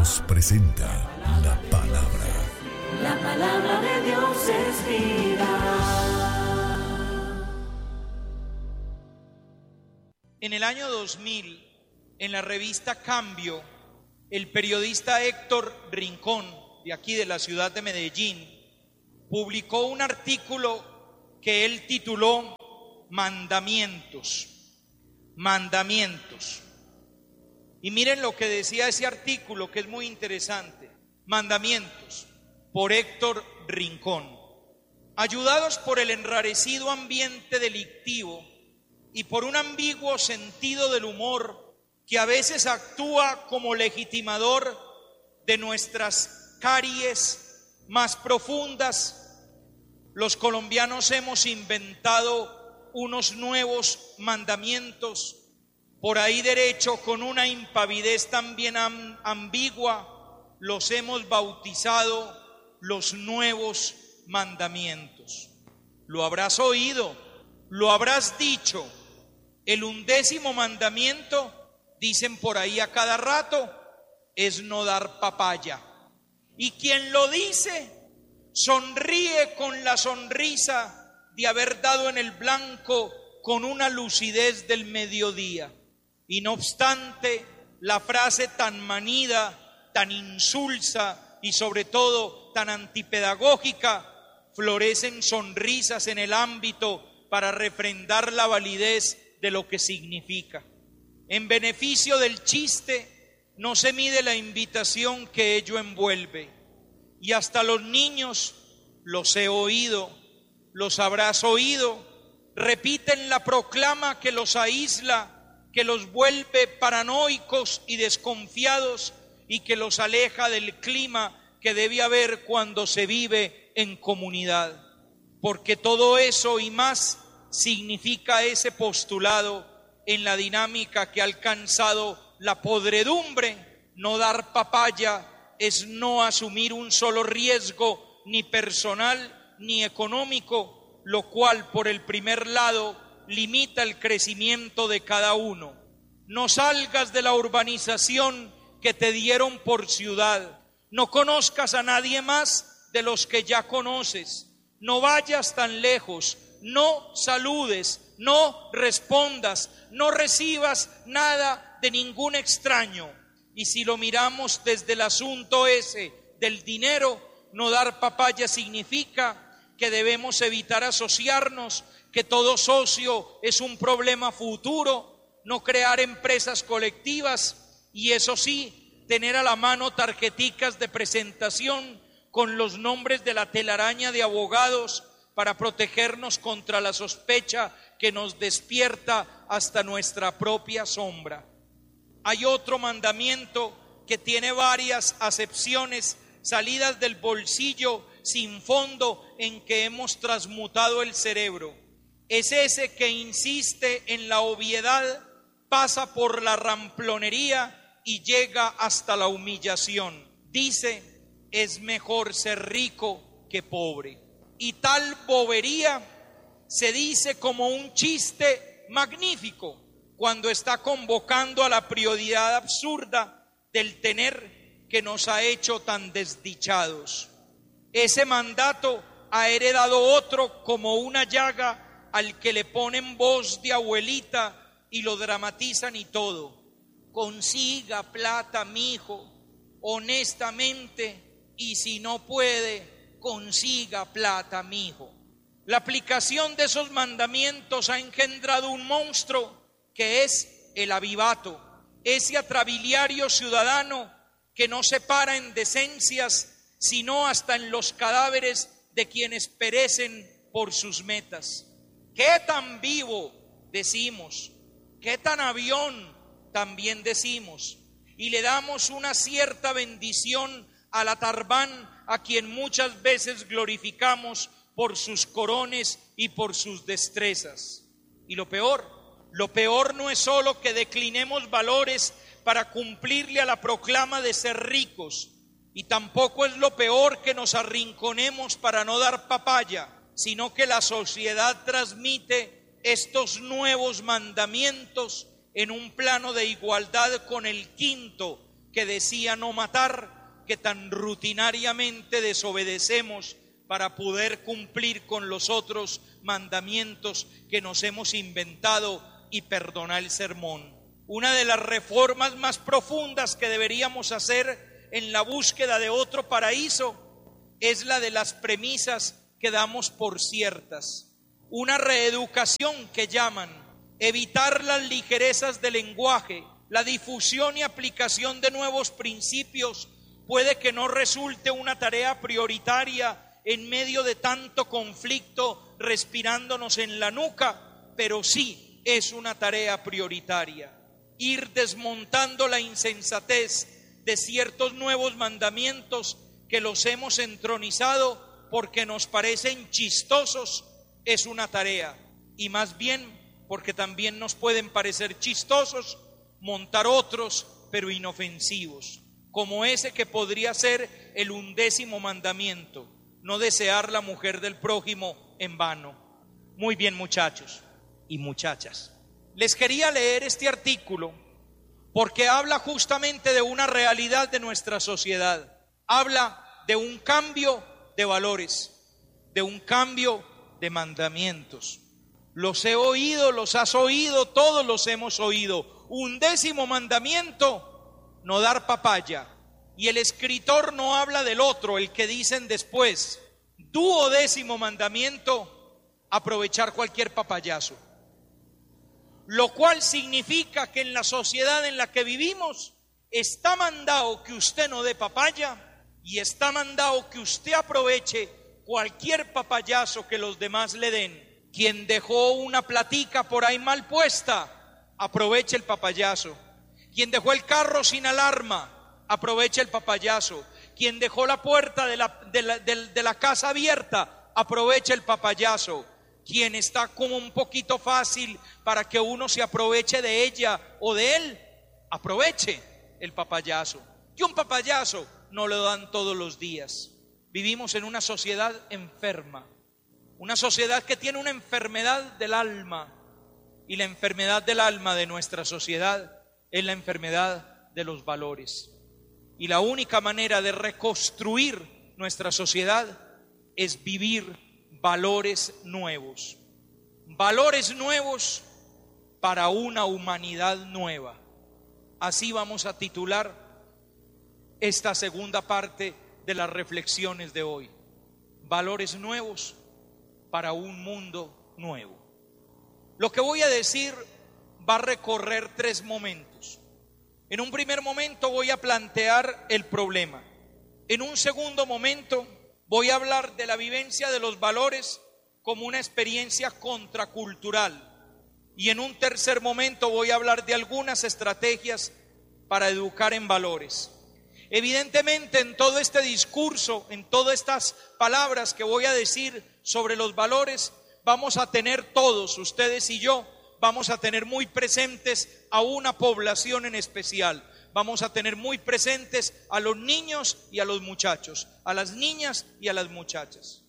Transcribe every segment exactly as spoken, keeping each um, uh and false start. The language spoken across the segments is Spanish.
Dios presenta la palabra. La palabra de Dios es vida. En el año dos mil, en la revista Cambio, el periodista Héctor Rincón, de aquí de la ciudad de Medellín, publicó un artículo que él tituló Mandamientos. Mandamientos. Y miren lo que decía ese artículo, que es muy interesante. Mandamientos, por Héctor Rincón. Ayudados por el enrarecido ambiente delictivo y por un ambiguo sentido del humor que a veces actúa como legitimador de nuestras caries más profundas, los colombianos hemos inventado unos nuevos mandamientos por ahí derecho, con una impavidez también ambigua, los hemos bautizado los nuevos mandamientos. Lo habrás oído, lo habrás dicho. El undécimo mandamiento, dicen por ahí a cada rato, es no dar papaya. Y quien lo dice, sonríe con la sonrisa de haber dado en el blanco con una lucidez del mediodía. Y no obstante, la frase tan manida, tan insulsa y sobre todo tan antipedagógica, florecen sonrisas en el ámbito para refrendar la validez de lo que significa. En beneficio del chiste, no se mide la invitación que ello envuelve. Y hasta los niños, los he oído, los habrás oído, repiten la proclama que los aísla, que los vuelve paranoicos y desconfiados y que los aleja del clima que debe haber cuando se vive en comunidad. Porque todo eso y más significa ese postulado en la dinámica que ha alcanzado la podredumbre. No dar papaya es no asumir un solo riesgo, ni personal ni económico, lo cual por el primer lado limita el crecimiento de cada uno. No salgas de la urbanización que te dieron por ciudad. No conozcas a nadie más de los que ya conoces. No vayas tan lejos. No saludes. No respondas. No recibas nada de ningún extraño. Y si lo miramos desde el asunto ese del dinero, no dar papaya significa que debemos evitar asociarnos, que todo socio es un problema futuro, no crear empresas colectivas y eso sí, tener a la mano tarjeticas de presentación con los nombres de la telaraña de abogados para protegernos contra la sospecha que nos despierta hasta nuestra propia sombra. Hay otro mandamiento que tiene varias acepciones salidas del bolsillo sin fondo en que hemos transmutado el cerebro. Es ese que insiste en la obviedad, pasa por la ramplonería y llega hasta la humillación. Dice, es mejor ser rico que pobre. Y tal bobería se dice como un chiste magnífico cuando está convocando a la prioridad absurda del tener que nos ha hecho tan desdichados. Ese mandato ha heredado otro como una llaga al que le ponen voz de abuelita y lo dramatizan y todo. Consiga plata, mijo, honestamente, y si no puede, consiga plata, mijo. La aplicación de esos mandamientos ha engendrado un monstruo que es el avivato, ese atrabiliario ciudadano que no se para en decencias, sino hasta en los cadáveres de quienes perecen por sus metas. ¿Qué tan vivo? Decimos. ¿Qué tan avión? También decimos. Y le damos una cierta bendición a la Tarbán, a quien muchas veces glorificamos por sus corones y por sus destrezas. Y lo peor, lo peor no es solo que declinemos valores para cumplirle a la proclama de ser ricos, y tampoco es lo peor que nos arrinconemos para no dar papaya, sino que la sociedad transmite estos nuevos mandamientos en un plano de igualdad con el quinto, que decía no matar, que tan rutinariamente desobedecemos para poder cumplir con los otros mandamientos que nos hemos inventado y perdonar el sermón. Una de las reformas más profundas que deberíamos hacer en la búsqueda de otro paraíso es la de las premisas que damos por ciertas. Una reeducación que llaman, evitar las ligerezas del lenguaje, la difusión y aplicación de nuevos principios puede que no resulte una tarea prioritaria en medio de tanto conflicto respirándonos en la nuca, pero sí es una tarea prioritaria. Ir desmontando la insensatez de ciertos nuevos mandamientos que los hemos entronizado porque nos parecen chistosos es una tarea, y más bien porque también nos pueden parecer chistosos montar otros pero inofensivos, como ese que podría ser el undécimo mandamiento: no desear la mujer del prójimo en vano. Muy bien, muchachos y muchachas, les quería leer este artículo porque habla justamente de una realidad de nuestra sociedad. Habla de un cambio de valores, de un cambio de mandamientos. Los he oído, los has oído, todos los hemos oído. Undécimo mandamiento: no dar papaya. Y el escritor no habla del otro, el que dicen después. Duodécimo mandamiento: aprovechar cualquier papayazo. Lo cual significa que en la sociedad en la que vivimos está mandado que usted no dé papaya y está mandado que usted aproveche cualquier papayazo que los demás le den. Quien dejó una platica por ahí mal puesta, aproveche el papayazo. Quien dejó el carro sin alarma, aproveche el papayazo. Quien dejó la puerta de la, de la, de, de la casa abierta, aproveche el papayazo. Quien está como un poquito fácil para que uno se aproveche de ella o de él, aproveche el papayazo. Y un papayazo no lo dan todos los días. Vivimos en una sociedad enferma, una sociedad que tiene una enfermedad del alma, y la enfermedad del alma de nuestra sociedad es la enfermedad de los valores. Y la única manera de reconstruir nuestra sociedad es vivir valores nuevos, valores nuevos para una humanidad nueva. Así vamos a titular esta segunda parte de las reflexiones de hoy: valores nuevos para un mundo nuevo. Lo que voy a decir va a recorrer tres momentos. En un primer momento voy a plantear el problema. En un segundo momento voy a hablar de la vivencia de los valores como una experiencia contracultural. Y en un tercer momento voy a hablar de algunas estrategias para educar en valores. Evidentemente, en todo este discurso, en todas estas palabras que voy a decir sobre los valores, vamos a tener todos, ustedes y yo, vamos a tener muy presentes a una población en especial. Vamos a tener muy presentes a los niños y a los muchachos, a las niñas y a las muchachas.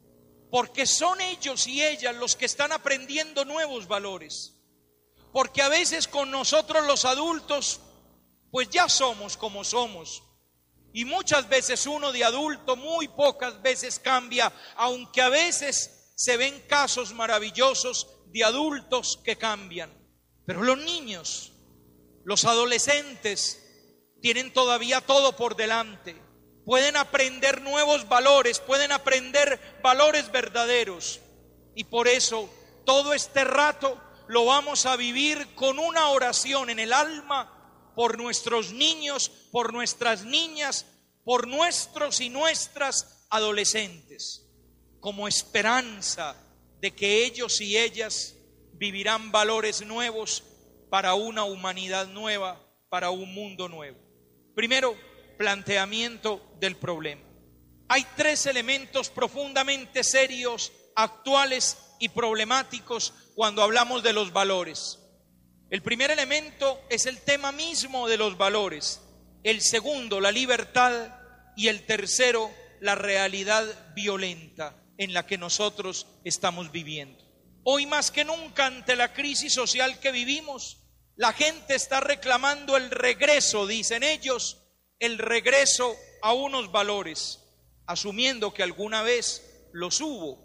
Porque son ellos y ellas los que están aprendiendo nuevos valores. Porque a veces con nosotros los adultos, pues ya somos como somos. Y muchas veces uno de adulto muy pocas veces cambia, aunque a veces se ven casos maravillosos de adultos que cambian. Pero los niños, los adolescentes, tienen todavía todo por delante. Pueden aprender nuevos valores, pueden aprender valores verdaderos. Y por eso todo este rato lo vamos a vivir con una oración en el alma por nuestros niños, por nuestras niñas, por nuestros y nuestras adolescentes, como esperanza de que ellos y ellas vivirán valores nuevos para una humanidad nueva, para un mundo nuevo. Primero, planteamiento del problema. Hay tres elementos profundamente serios, actuales y problemáticos cuando hablamos de los valores. El primer elemento es el tema mismo de los valores. El segundo, la libertad. Y el tercero, la realidad violenta en la que nosotros estamos viviendo. Hoy más que nunca, ante la crisis social que vivimos, La gente está reclamando el regreso, dicen ellos, el regreso a unos valores, asumiendo que alguna vez los hubo.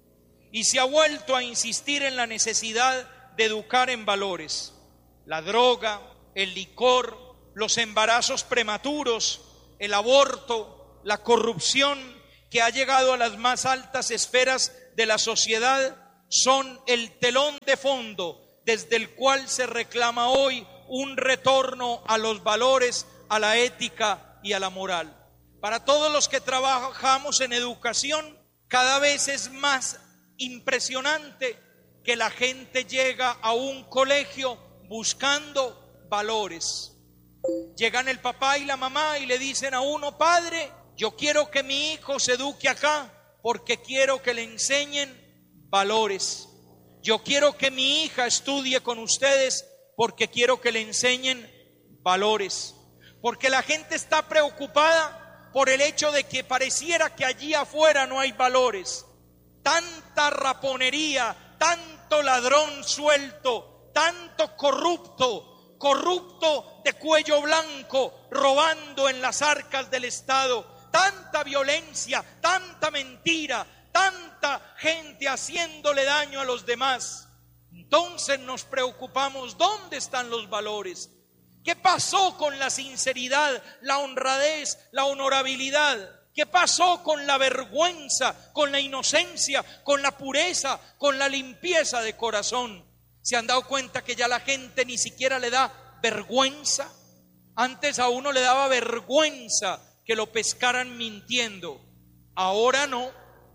Y se ha vuelto a insistir en la necesidad de educar en valores. La droga, el licor, los embarazos prematuros, el aborto, la corrupción que ha llegado a las más altas esferas de la sociedad son el telón de fondo desde el cual se reclama hoy un retorno a los valores, a la ética y a la moral. Para todos los que trabajamos en educación, cada vez es más impresionante que la gente llega a un colegio buscando valores. Llegan el papá y la mamá y le dicen a uno: padre, yo quiero que mi hijo se eduque acá porque quiero que le enseñen valores. Yo quiero que mi hija estudie con ustedes porque quiero que le enseñen valores. Porque la gente está preocupada por el hecho de que pareciera que allí afuera no hay valores. Tanta raponería, tanto ladrón suelto, tanto corrupto, corrupto de cuello blanco, robando en las arcas del Estado, tanta violencia, tanta mentira, tanta gente haciéndole daño a los demás. Entonces nos preocupamos, ¿dónde están los valores? ¿Qué pasó con la sinceridad, la honradez, la honorabilidad? ¿Qué pasó con la vergüenza, con la inocencia, con la pureza, con la limpieza de corazón? ¿Se han dado cuenta que ya la gente ni siquiera le da vergüenza? Antes a uno le daba vergüenza que lo pescaran mintiendo. Ahora no,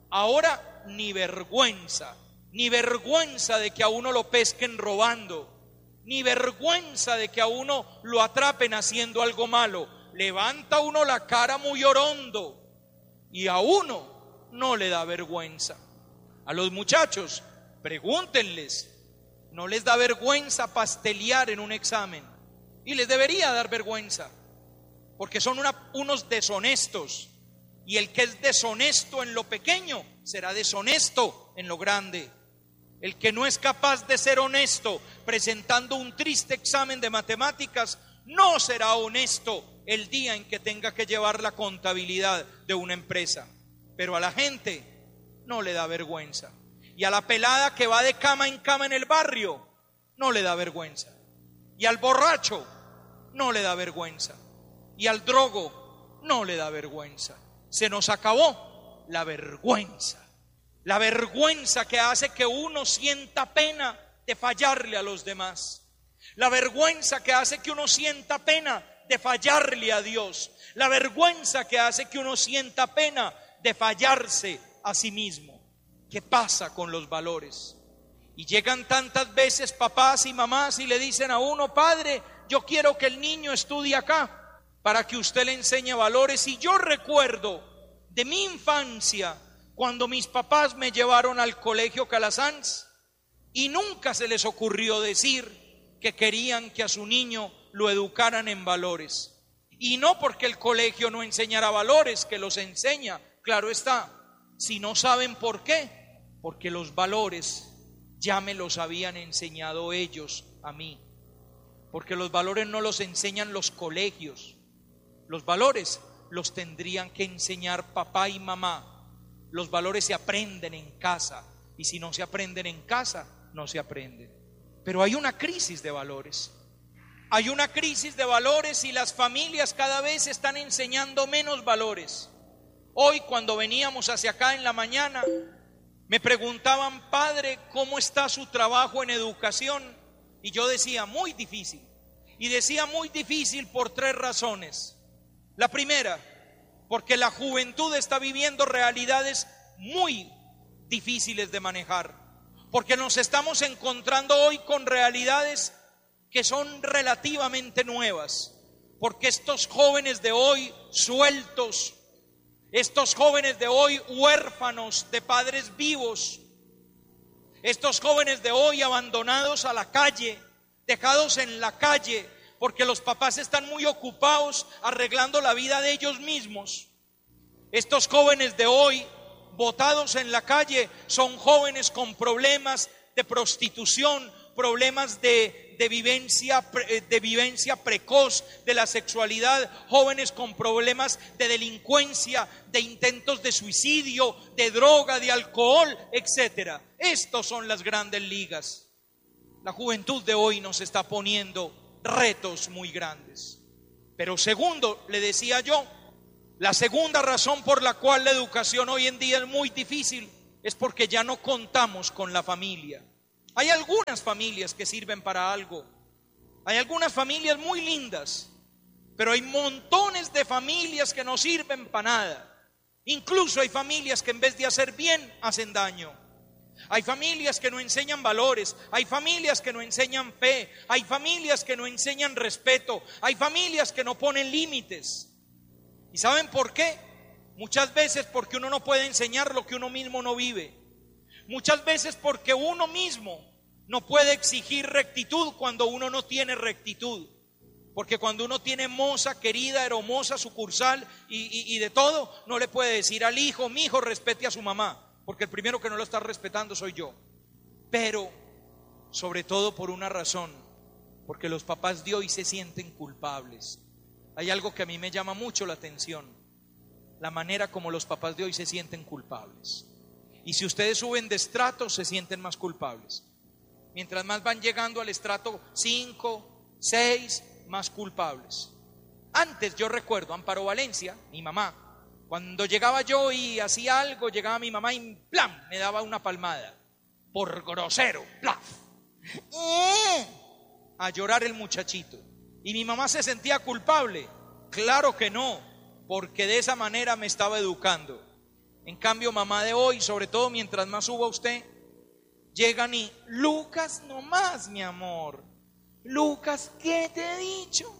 ahora ni vergüenza, ni vergüenza de que a uno lo pesquen robando, ni vergüenza de que a uno lo atrapen haciendo algo malo. Levanta uno la cara muy orondo y a uno no le da vergüenza. A los muchachos, pregúntenles, ¿no les da vergüenza pastelear en un examen? Y les debería dar vergüenza, porque son una, unos deshonestos. Y el que es deshonesto en lo pequeño será deshonesto en lo grande. El que no es capaz de ser honesto presentando un triste examen de matemáticas no será honesto el día en que tenga que llevar la contabilidad de una empresa. Pero a la gente no le da vergüenza. Y a la pelada que va de cama en cama en el barrio no le da vergüenza. Y al borracho no le da vergüenza. Y al drogo no le da vergüenza. Se nos acabó la vergüenza. La vergüenza que hace que uno sienta pena de fallarle a los demás. La vergüenza que hace que uno sienta pena de fallarle a Dios. La vergüenza que hace que uno sienta pena de fallarse a sí mismo. ¿Qué pasa con los valores? Y llegan tantas veces papás y mamás y le dicen a uno: padre, yo quiero que el niño estudie acá para que usted le enseñe valores. Y yo recuerdo de mi infancia cuando mis papás me llevaron al colegio Calasanz y nunca se les ocurrió decir que querían que a su niño lo educaran en valores. Y no porque el colegio no enseñara valores, que los enseña, claro está, si no saben por qué, porque los valores ya me los habían enseñado ellos a mí. Porque los valores no los enseñan los colegios, los valores los tendrían que enseñar papá y mamá. Los valores se aprenden en casa, y si no se aprenden en casa, no se aprenden. Pero hay una crisis de valores. Hay una crisis de valores y las familias cada vez están enseñando menos valores. Hoy, cuando veníamos hacia acá en la mañana, me preguntaban: padre, ¿cómo está su trabajo en educación? Y yo decía: muy difícil. Y decía muy difícil por tres razones. La primera, porque la juventud está viviendo realidades muy difíciles de manejar. Porque nos estamos encontrando hoy con realidades que son relativamente nuevas. Porque estos jóvenes de hoy sueltos, estos jóvenes de hoy huérfanos de padres vivos, estos jóvenes de hoy abandonados a la calle, dejados en la calle, porque los papás están muy ocupados arreglando la vida de ellos mismos. Estos jóvenes de hoy, botados en la calle, son jóvenes con problemas de prostitución, problemas de, de, vivencia, de vivencia precoz de la sexualidad, jóvenes con problemas de delincuencia, de intentos de suicidio, de droga, de alcohol, etcétera. Estos son las grandes ligas. La juventud de hoy nos está poniendo retos muy grandes. Pero segundo, le decía yo, la segunda razón por la cual la educación hoy en día es muy difícil es porque ya no contamos con la familia. Hay algunas familias que sirven para algo, hay algunas familias muy lindas, pero hay montones de familias que no sirven para nada. Incluso hay familias que en vez de hacer bien, hacen daño. Hay familias que no enseñan valores, hay familias que no enseñan fe, hay familias que no enseñan respeto, hay familias que no ponen límites. ¿Y saben por qué? Muchas veces porque uno no puede enseñar lo que uno mismo no vive. Muchas veces porque uno mismo no puede exigir rectitud cuando uno no tiene rectitud. Porque cuando uno tiene moza, querida, hermosa, sucursal y, y, y de todo, no le puede decir al hijo, mi hijo, respete a su mamá. Porque el primero que no lo está respetando soy yo. Pero, sobre todo por una razón, porque los papás de hoy se sienten culpables. Hay algo que a mí me llama mucho la atención, la manera como los papás de hoy se sienten culpables. Y si ustedes suben de estrato, se sienten más culpables. Mientras más van llegando al estrato cinco, seis, más culpables. Antes yo recuerdo, Amparo Valencia, mi mamá, cuando llegaba yo y hacía algo, llegaba mi mamá y ¡plam! Me daba una palmada. Por grosero, ¡plaf! A llorar el muchachito. ¿Y mi mamá se sentía culpable? Claro que no, porque de esa manera me estaba educando. En cambio, mamá de hoy, sobre todo mientras más suba usted, llegan y, Lucas, no más, mi amor. Lucas, ¿qué te he dicho?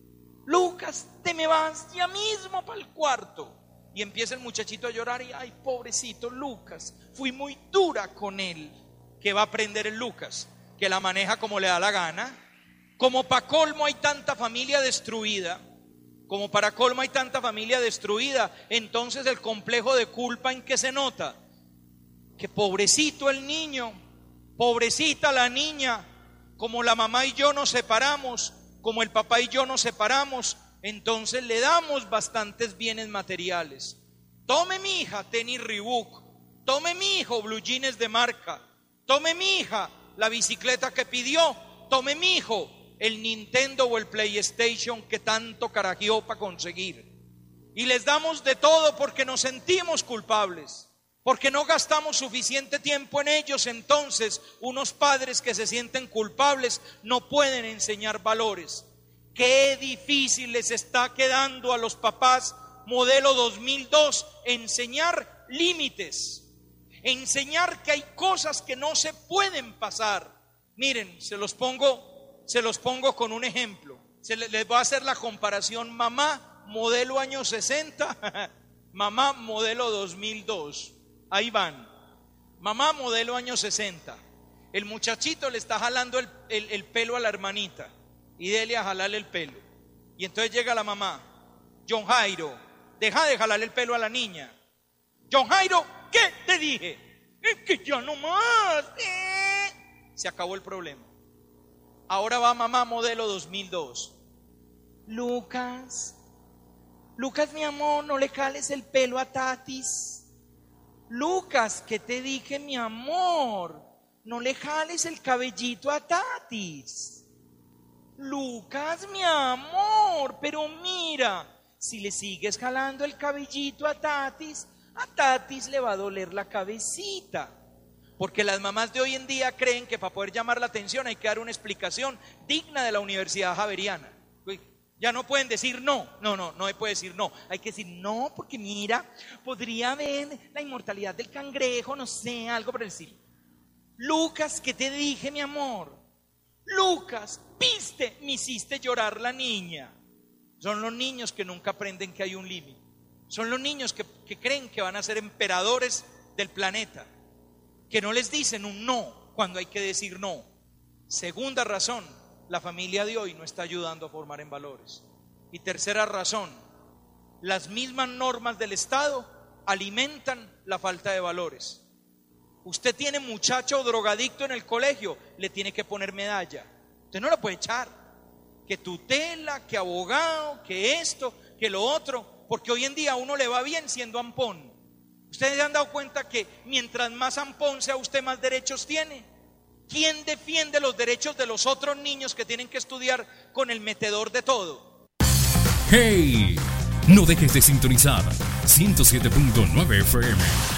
Lucas, te me vas ya mismo para el cuarto. Y empieza el muchachito a llorar y, ay, pobrecito Lucas, fui muy dura con él. ¿Qué va a aprender el Lucas? Que la maneja como le da la gana. Como para colmo hay tanta familia destruida, como para colmo hay tanta familia destruida, entonces el complejo de culpa, ¿en qué se nota? Que pobrecito el niño, pobrecita la niña, como la mamá y yo nos separamos, como el papá y yo nos separamos, entonces le damos bastantes bienes materiales. Tome mi hija tenis Reebok, tome mi hijo blue jeans de marca, tome mi hija la bicicleta que pidió, tome mi hijo el Nintendo o el PlayStation que tanto carajeó para conseguir. Y les damos de todo porque nos sentimos culpables, porque no gastamos suficiente tiempo en ellos. Entonces unos padres que se sienten culpables no pueden enseñar valores. Qué difícil les está quedando a los papás modelo dos mil dos enseñar límites, enseñar que hay cosas que no se pueden pasar. Miren, se los pongo Se los pongo con un ejemplo. Se les, les voy a hacer la comparación. Mamá modelo año sesenta, mamá modelo dos mil dos. Ahí van. Mamá modelo año sesenta. El muchachito le está jalando el, el, el pelo a la hermanita y dele a jalarle el pelo. Y entonces llega la mamá. John Jairo, deja de jalarle el pelo a la niña. John Jairo, ¿qué te dije? Es que ya no más. Eh. Se acabó el problema. Ahora va mamá modelo dos mil dos. Lucas, Lucas, mi amor, no le jales el pelo a Tatis. Lucas, ¿qué te dije, mi amor? No le jales el cabellito a Tatis. Lucas, mi amor, pero mira, si le sigues jalando el cabellito a Tatis, a Tatis le va a doler la cabecita. Porque las mamás de hoy en día creen que para poder llamar la atención hay que dar una explicación digna de la Universidad Javeriana. Ya no pueden decir no, no, no, no se puede decir no. Hay que decir no, porque mira, podría haber la inmortalidad del cangrejo, no sé, algo por el estilo. Lucas, ¿qué te dije, mi amor? Lucas, viste, me hiciste llorar la niña. Son los niños que nunca aprenden que hay un límite. Son los niños que, que creen que van a ser emperadores del planeta, que no les dicen un no cuando hay que decir no. Segunda razón, la familia de hoy no está ayudando a formar en valores. Y tercera razón, las mismas normas del Estado alimentan la falta de valores. Usted tiene muchacho drogadicto en el colegio, le tiene que poner medalla. Usted no lo puede echar. Que tutela, que abogado, que esto, que lo otro, porque hoy en día a uno le va bien siendo ampón. Ustedes se han dado cuenta que mientras más ampón sea usted, más derechos tiene. ¿Quién defiende los derechos de los otros niños que tienen que estudiar con el metedor de todo? ¡Hey! No dejes de sintonizar ciento siete punto nueve F M.